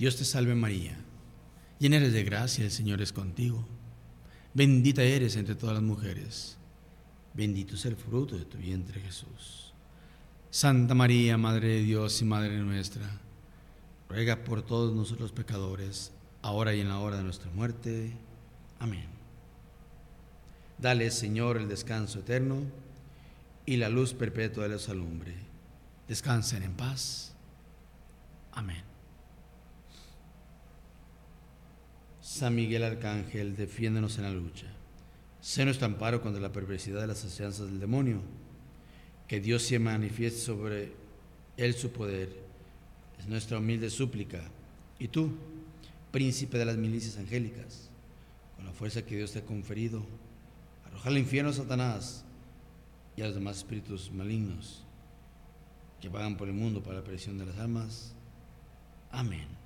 Dios te salve María, llena eres de gracia, el Señor es contigo. Bendita eres entre todas las mujeres, bendito es el fruto de tu vientre Jesús. Santa María, Madre de Dios y Madre nuestra, ruega por todos nosotros pecadores, ahora y en la hora de nuestra muerte. Amén. Dale, Señor, el descanso eterno y la luz perpetua de los alumbre. Descansen en paz. Amén. San Miguel Arcángel, defiéndenos en la lucha. Sé nuestro amparo contra la perversidad de las asechanzas del demonio. Que Dios se manifieste sobre él su poder. Es nuestra humilde súplica. Y tú, príncipe de las milicias angélicas, con la fuerza que Dios te ha conferido, arroja al infierno a Satanás y a los demás espíritus malignos que vagan por el mundo para la perdición de las almas. Amén.